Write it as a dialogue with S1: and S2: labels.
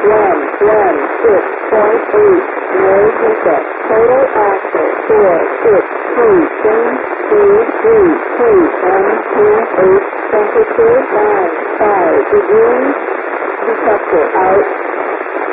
S1: No hiccup. Total axle. 4, 6, 2, change, 3, 2, 1, 10, 8, temperature, 9, 5 degrees, detector out.